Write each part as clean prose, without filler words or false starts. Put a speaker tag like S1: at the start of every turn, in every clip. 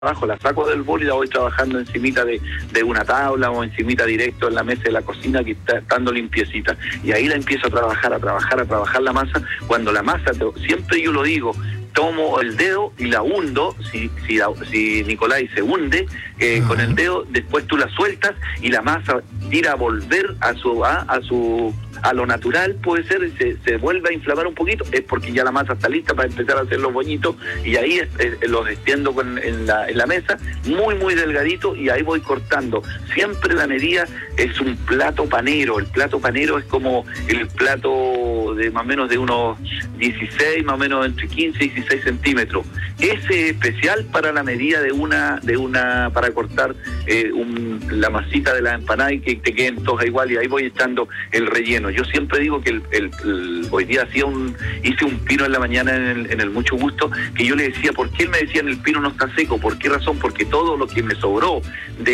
S1: abajo, la saco del bol y la voy trabajando encimita de una tabla o encimita directo en la mesa de la cocina que está estando limpiecita. Y ahí la empiezo a trabajar la masa. Cuando la masa, siempre yo lo digo, tomo el dedo y la hundo, si Nicolai se hunde con el dedo, después tú la sueltas y la masa tira a volver a lo natural, puede ser, se vuelve a inflamar un poquito, es porque ya la masa está lista para empezar a hacer los boñitos, y ahí los extiendo en la mesa, muy delgadito, y ahí voy cortando. Siempre la medida es un plato panero. El plato panero es como el plato de más o menos de unos 16, más o menos entre 15 y 16 centímetros. Ese es especial para la medida para cortar la masita de la empanada y que te queden todas igual, y ahí voy echando el relleno. Yo siempre digo que hoy día hice un pino en la mañana en el Mucho Gusto, que yo le decía, ¿por qué él me decía el pino no está seco? ¿Por qué razón? Porque todo lo que me sobró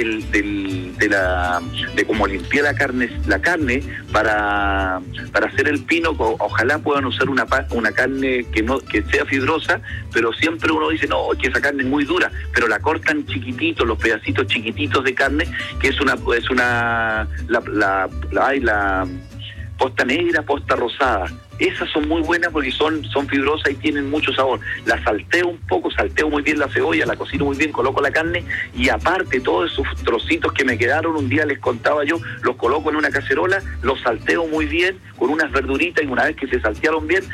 S1: de cómo limpié la carne para hacer el pino, ojalá puedan usar una carne que sea fibrosa, pero siempre uno dice, no, que esa carne es muy dura, pero la cortan chiquititos, los pedacitos chiquititos de carne, que es la posta negra, posta rosada. Esas son muy buenas porque son fibrosas y tienen mucho sabor. La salteo un poco, salteo muy bien la cebolla, la cocino muy bien, coloco la carne, y aparte todos esos trocitos que me quedaron, un día les contaba yo, los coloco en una cacerola, los salteo muy bien con unas verduritas, y una vez que se saltearon bien,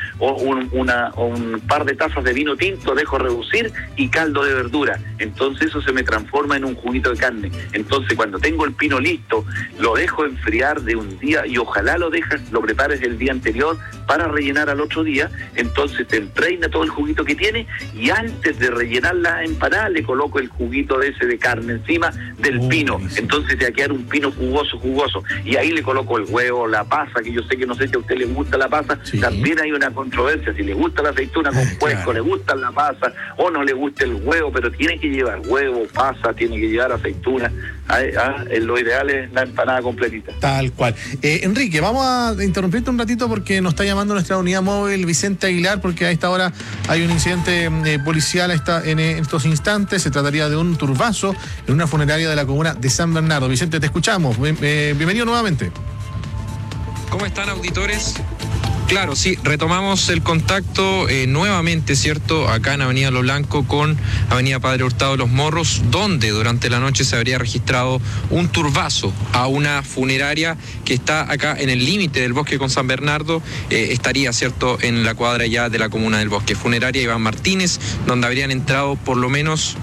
S1: un par de tazas de vino tinto, dejo reducir, y caldo de verdura. Entonces eso se me transforma en un juguito de carne. Entonces cuando tengo el pino listo, lo dejo enfriar de un día, y ojalá lo prepares el día anterior para rellenar al otro día. Entonces te impregna todo el juguito que tiene, y antes de rellenar la empanada le coloco el juguito ese de carne encima del pino. Entonces te va a quedar un pino jugoso, y ahí le coloco el huevo, la pasa, que yo sé que no sé si a usted le gusta la pasa, sí. También hay una controversia, si le gusta la aceituna con puerco, claro, le gusta la pasa, o no le gusta el huevo, pero tiene que llevar huevo, pasa, tiene que llevar aceituna. Lo ideal es la empanada completita. Tal cual.
S2: Enrique, vamos a interrumpirte un ratito porque nos está llamando nuestra unidad móvil Vicente Aguilar, porque a esta hora hay un incidente policial en estos instantes. Se trataría de un turbazo en una funeraria de la comuna de San Bernardo. Vicente, te escuchamos. Bienvenido nuevamente.
S3: ¿Cómo están, auditores? Claro, sí, retomamos el contacto nuevamente, ¿cierto? Acá en Avenida Lo Blanco con Avenida Padre Hurtado Los Morros, donde durante la noche se habría registrado un turbazo a una funeraria que está acá en el límite del Bosque con San Bernardo. Estaría, ¿cierto?, en la cuadra ya de la comuna del Bosque. Funeraria Iván Martínez, donde habrían entrado a lo menos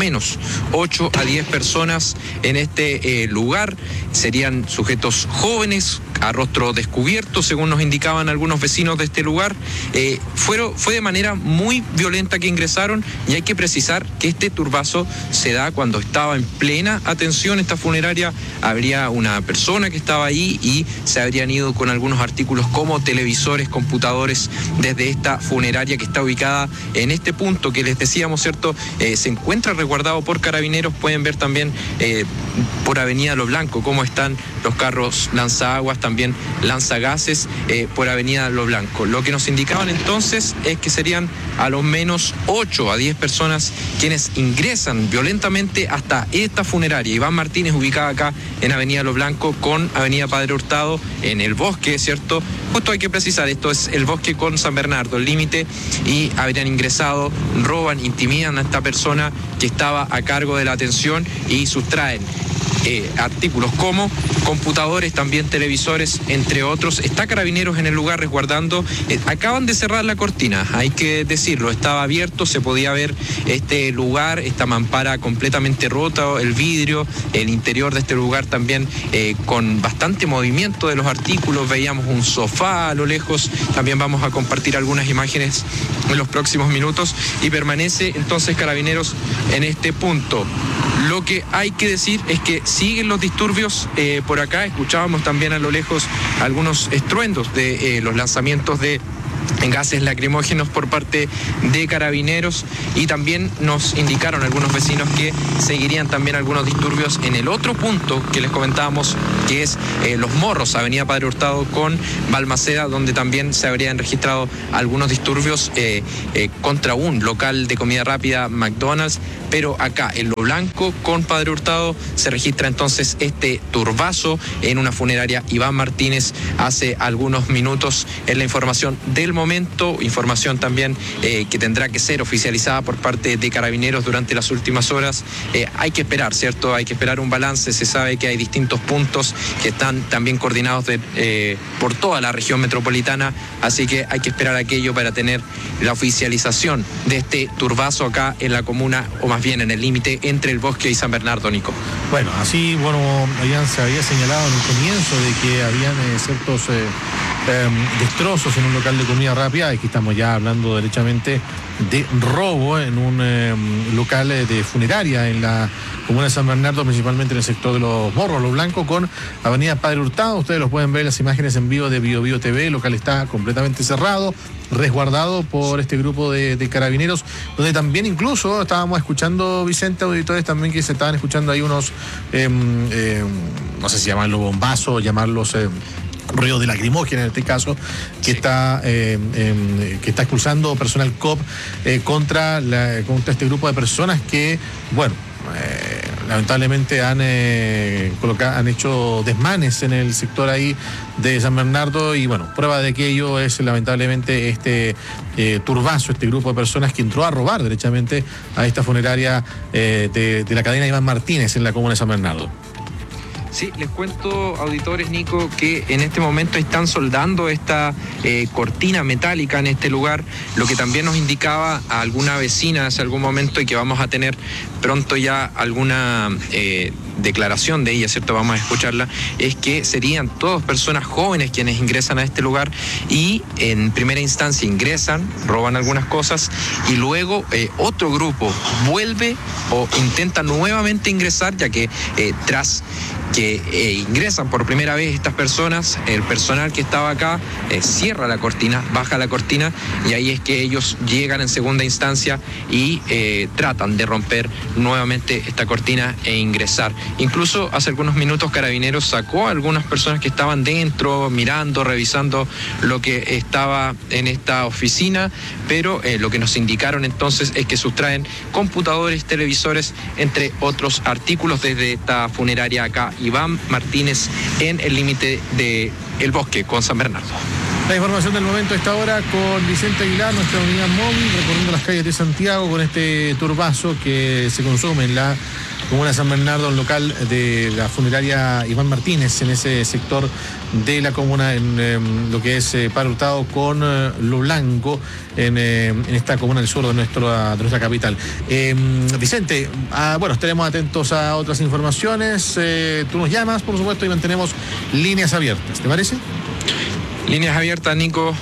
S3: 8 a 10 personas en este lugar. Serían sujetos jóvenes, a rostro descubierto, según nos indicaban algunos vecinos de este lugar. Fue de manera muy violenta que ingresaron, y hay que precisar que este turbazo se da cuando estaba en plena atención esta funeraria. Habría una persona que estaba ahí y se habrían ido con algunos artículos como televisores, computadores, desde esta funeraria que está ubicada en este punto que les decíamos, ¿cierto? Se encuentra resguardado por carabineros. Pueden ver también por Avenida Lo Blanco cómo están los carros lanzaguas, también lanzagases por Avenida Lo Blanco. Lo que nos indicaban entonces es que serían a lo menos 8 a 10 personas quienes ingresan violentamente hasta esta funeraria Iván Martínez, ubicada acá en Avenida Lo Blanco con Avenida Padre Hurtado, en el Bosque, ¿cierto? Justo hay que precisar, esto es el Bosque con San Bernardo, el límite, y habrían ingresado, roban, intimidan a esta persona que estaba a cargo de la atención y sustraen artículos como computadores, también televisores, entre otros. Está Carabineros en el lugar resguardando. Acaban de cerrar la cortina, hay que decirlo, estaba abierto, se podía ver este lugar, esta mampara completamente rota, el vidrio, el interior de este lugar también con bastante movimiento de los artículos. Veíamos un sofá a lo lejos, también vamos a compartir algunas imágenes en los próximos minutos, y permanece entonces Carabineros en este punto. Lo que hay que decir es que siguen los disturbios por acá. Escuchábamos también a lo lejos algunos estruendos de los lanzamientos de gases lacrimógenos por parte de carabineros, y también nos indicaron algunos vecinos que seguirían también algunos disturbios en el otro punto que les comentábamos, que es Los Morros, Avenida Padre Hurtado con Balmaceda, donde también se habrían registrado algunos disturbios contra un local de comida rápida, McDonald's. Pero acá en Lo Blanco con Padre Hurtado se registra entonces este turbazo en una funeraria Iván Martínez hace algunos minutos. Es la información del momento, información también que tendrá que ser oficializada por parte de carabineros durante las últimas horas. Hay que esperar, ¿cierto? Hay que esperar un balance. Se sabe que hay distintos puntos que están también coordinados por toda la región metropolitana, así que hay que esperar aquello para tener la oficialización de este turbazo acá en la comuna, o más bien en el límite entre El Bosque y San Bernardo, Nico.
S2: Bueno, así, se había señalado en el comienzo de que habían ciertos destrozos en un local de comida rápida. Aquí estamos ya hablando derechamente de robo en un local de funeraria en la comuna de San Bernardo, principalmente en el sector de Los Morros, Lo Blanco, con Avenida Padre Hurtado. Ustedes los pueden ver las imágenes en vivo de BioBio TV. El local está completamente cerrado, resguardado por este grupo de carabineros, donde también incluso estábamos escuchando, Vicente, auditores también que se estaban escuchando ahí unos, no sé si llamarlo bombazo, llamarlos ruido de lacrimógena en este caso, que está expulsando personal COP contra este grupo de personas que, lamentablemente han hecho desmanes en el sector ahí de San Bernardo, y prueba de aquello es lamentablemente este turbazo, este grupo de personas que entró a robar derechamente a esta funeraria de la cadena Iván Martínez en la comuna de San Bernardo.
S3: Sí, les cuento, auditores, Nico, que en este momento están soldando esta cortina metálica en este lugar, lo que también nos indicaba a alguna vecina hace algún momento, y que vamos a tener pronto ya alguna declaración de ella, ¿cierto? Vamos a escucharla. Es que serían todas personas jóvenes quienes ingresan a este lugar y en primera instancia ingresan, roban algunas cosas, y luego otro grupo vuelve o intenta nuevamente ingresar, ya que tras que ingresan por primera vez estas personas, el personal que estaba acá cierra la cortina, baja la cortina, y ahí es que ellos llegan en segunda instancia y tratan de romper nuevamente esta cortina e ingresar. Incluso hace algunos minutos Carabineros sacó a algunas personas que estaban dentro, mirando, revisando lo que estaba en esta oficina, pero lo que nos indicaron entonces es que sustraen computadores, televisores, entre otros artículos desde esta funeraria acá, Iván Martínez, en el límite de El Bosque con San Bernardo.
S2: La información del momento a esta hora con Vicente Aguilar, nuestra unidad móvil, recorriendo las calles de Santiago con este turbazo que se consume en la comuna de San Bernardo, el local de la funeraria Iván Martínez, en ese sector de la comuna, en lo que es Padre Hurtado con Lo Blanco, en esta comuna del sur de nuestra capital. Vicente, estaremos atentos a otras informaciones. Tú nos llamas, por supuesto, y mantenemos líneas abiertas. ¿Te parece?
S3: Líneas abiertas, Nico.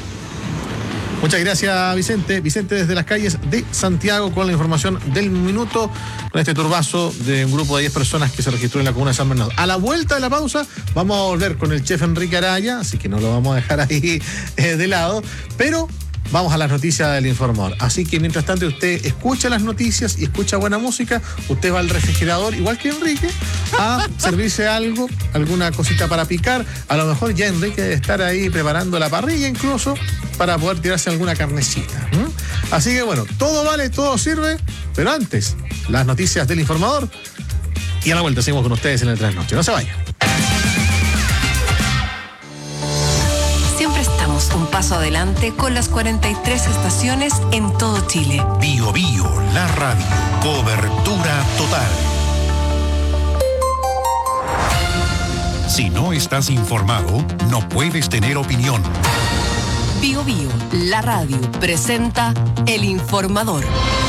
S2: Muchas gracias, Vicente. Vicente desde las calles de Santiago con la información del minuto, con este turbazo de un grupo de 10 personas que se registró en la comuna de San Bernardo. A la vuelta de la pausa vamos a volver con el chef Enrique Araya, así que no lo vamos a dejar ahí de lado, pero vamos a las noticias del informador. Así que mientras tanto usted escucha las noticias y escucha buena música, usted va al refrigerador, igual que Enrique, a servirse algo, alguna cosita para picar. A lo mejor ya Enrique debe estar ahí preparando la parrilla incluso para poder tirarse alguna carnecita. Así que todo vale, todo sirve, pero antes, las noticias del informador, y a la vuelta seguimos con ustedes en el Trasnoche. No se vayan.
S4: Siempre estamos un paso adelante con las 43 estaciones en todo Chile.
S5: BioBio, la radio. Cobertura total. Si no estás informado, no puedes tener opinión.
S4: BioBio, la radio, presenta El Informador.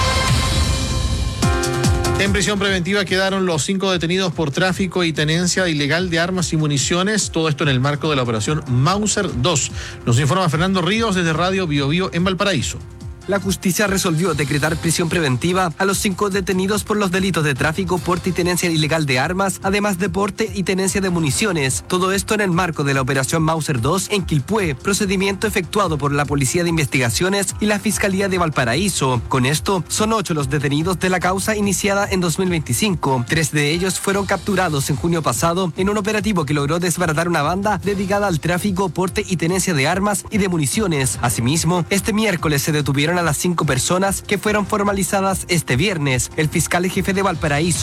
S2: En prisión preventiva quedaron los 5 detenidos por tráfico y tenencia ilegal de armas y municiones, todo esto en el marco de la operación Mauser 2. Nos informa Fernando Ríos desde Radio BioBio en Valparaíso.
S6: La justicia resolvió decretar prisión preventiva a los 5 detenidos por los delitos de tráfico, porte y tenencia ilegal de armas, además de porte y tenencia de municiones. Todo esto en el marco de la operación Mauser 2 en Quilpué, procedimiento efectuado por la Policía de Investigaciones y la Fiscalía de Valparaíso. Con esto, son 8 los detenidos de la causa iniciada en 2025. 3 de ellos fueron capturados en junio pasado en un operativo que logró desbaratar una banda dedicada al tráfico, porte y tenencia de armas y de municiones. Asimismo, este miércoles se detuvieron a las 5 personas que fueron formalizadas este viernes. El fiscal jefe de Valparaíso,